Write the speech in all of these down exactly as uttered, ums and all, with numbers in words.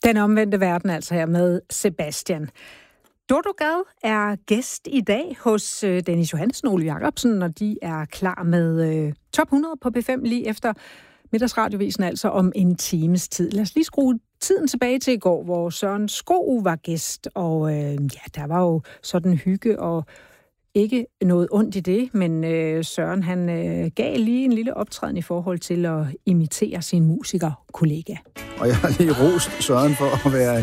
Den omvendte verden altså her med Sebastian. Dodo Gad er gæst i dag hos Dennis Johansen og Ole Jacobsen, når de er klar med øh, top hundrede på P fem lige efter middagsradiovisen, altså om en times tid. Lad os lige skrue tiden tilbage til i går, hvor Søren Skou var gæst, og øh, ja, der var jo sådan hygge og ikke noget ondt i det, men øh, Søren han øh, gav lige en lille optræden i forhold til at imitere sin musikerkollega. Og jeg har lige rost Søren for at være en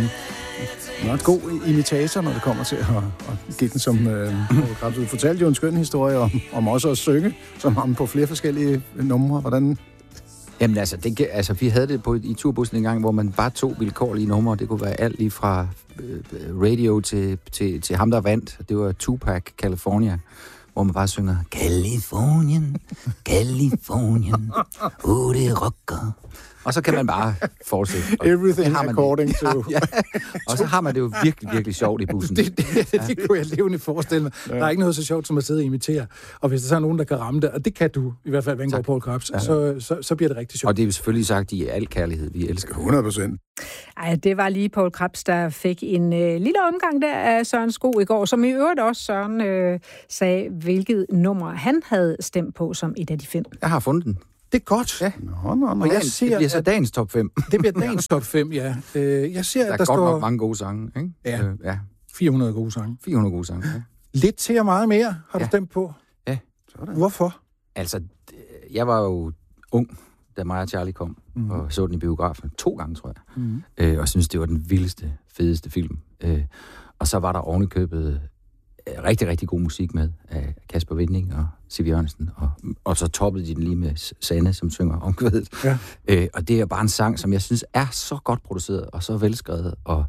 meget god imitator, når det kommer til at, at give den som... Øh, du fortalte jo en skøn historie om, om også at synge, som ham på flere forskellige numre. Hvordan... Jamen altså, det, altså, vi havde det på, i turbussen en gang, hvor man bare tog vilkårlige numre. Det kunne være alt lige fra øh, radio til, til, til ham, der vandt. Det var Tupac, California, hvor man bare synger Californien, Californien, oh, det rocker. Og så kan man bare fortsætte. Og Everything man according det. to... Ja, ja. Og så har man det jo virkelig, virkelig sjovt i bussen. Det, det, det, det kunne jeg levende forestille mig. Ja. Der er ikke noget så sjovt som at sidde og imitere. Og hvis der så er nogen, der kan ramme det, og det kan du, i hvert fald, hvad angår Poul Krebs, ja. så, så, så bliver det rigtig sjovt. Og det er jo selvfølgelig sagt i al kærlighed, vi elsker. hundrede procent. Ej, det var lige Poul Krebs, der fik en øh, lille omgang der af Søren Skou i går, som i øvrigt også Søren øh, sagde, hvilket nummer han havde stemt på som et af de fem. Jeg har fundet den. Det er godt. Ja. Nå, nå, nå. Og jeg ser, det bliver så dagens top fem. Det bliver dagens top fem, ja. Øh, jeg ser, der er at der godt står... nok mange gode sange, ikke? Ja. Øh, ja. fire hundrede gode sange. fire hundrede gode sange, ja. Lidt til og meget mere har du ja. stemt på. Ja. Sådan. Hvorfor? Altså, jeg var jo ung, da mig og Charlie kom, mm. og så den i biografen to gange, tror jeg. Mm. Øh, og synes det var den vildeste, fedeste film. Øh, og så var der ovenikøbet rigtig, rigtig god musik med af Kasper Winding og Siv Jørgensen, og, og så toppede de den lige med Sanne, som synger omkvædet. Ja. Øh, og det er bare en sang, som jeg synes er så godt produceret, og så velskrevet, og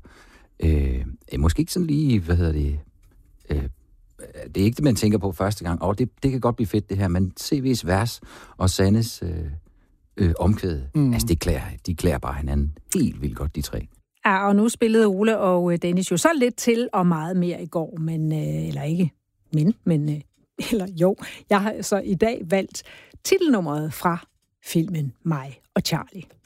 øh, måske ikke sådan lige, hvad hedder det, øh, det er ikke det, man tænker på første gang, og det, det kan godt blive fedt det her, men C V's vers og Sannes øh, øh, omkvæd, mm. altså det klæder, de klæder bare hinanden helt vildt godt, de tre. Ja, og nu spillede Ole og Dennis jo så lidt til og meget mere i går, men, øh, eller ikke, men, men, øh, eller jo, jeg har så i dag valgt titelnummeret fra filmen Mig og Charlie.